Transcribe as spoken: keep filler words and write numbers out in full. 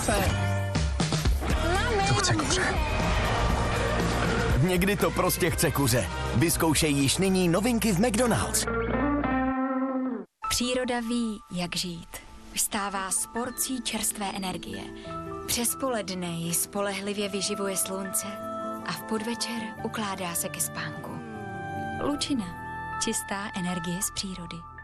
kafe. To chce kuře. Někdy to prostě chce kuře. Vyzkoušej již nyní novinky v McDonald's. Příroda ví, jak žít. Vstává s porcí čerstvé energie. Přes poledne ji spolehlivě vyživuje slunce a v podvečer ukládá se ke spánku. Lučina. Čistá energie z přírody.